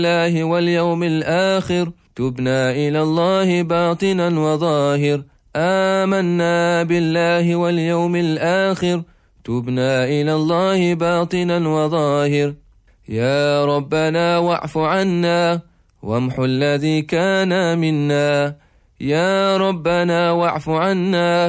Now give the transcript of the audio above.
الله واليوم الآخر، تبنا إلى الله باطنا وظاهر. آمنا بالله واليوم الآخر، تبنا إلى الله باطنا وظاهر. يا ربنا واعف عنا وامحو الذي كان منا، يا ربنا واعف عنا